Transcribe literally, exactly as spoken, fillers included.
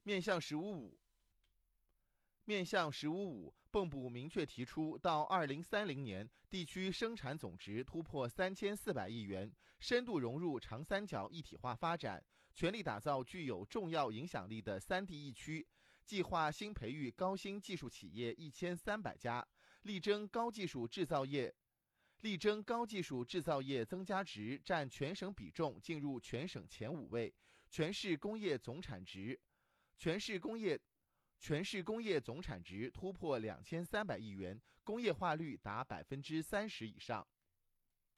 面向“十五五”，面向“十五五”，蚌埠明确提出，到二零三零年，地区生产总值突破三千四百亿元，深度融入长三角一体化发展，全力打造具有重要影响力的三地一区。计划新培育高新技术企业一千三百家，力争高技术制造业。力争高技术制造业增加值占全省比重进入全省前五位，全市工业总产值，全市工业全市工业总产值突破两千三百亿元，工业化率达百分之三十以上。